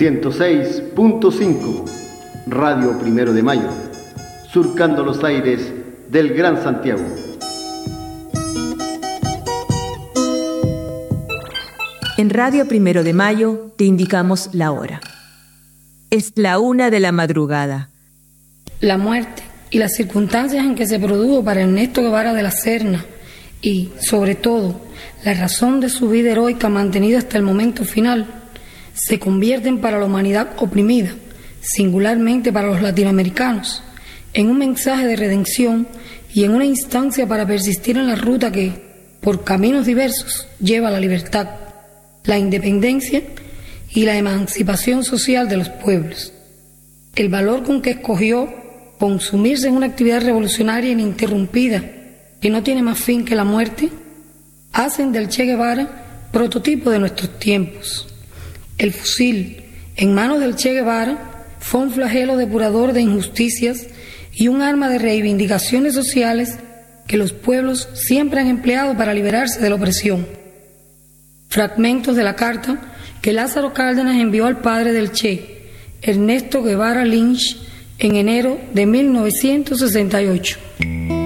106.5, Radio Primero de Mayo, surcando los aires del Gran Santiago. En Radio Primero de Mayo te indicamos la hora. Es la 1 de la madrugada. La muerte y las circunstancias en que se produjo para Ernesto Guevara de la Serna y, sobre todo, la razón de su vida heroica mantenida hasta el momento final, se convierten para la humanidad oprimida, singularmente para los latinoamericanos, en un mensaje de redención y en una instancia para persistir en la ruta que, por caminos diversos, lleva a la libertad, la independencia y la emancipación social de los pueblos. El valor con que escogió consumirse en una actividad revolucionaria ininterrumpida que no tiene más fin que la muerte, hacen del Che Guevara prototipo de nuestros tiempos. El fusil en manos del Che Guevara fue un flagelo depurador de injusticias y un arma de reivindicaciones sociales que los pueblos siempre han empleado para liberarse de la opresión. Fragmentos de la carta que Lázaro Cárdenas envió al padre del Che, Ernesto Guevara Lynch, en enero de 1968.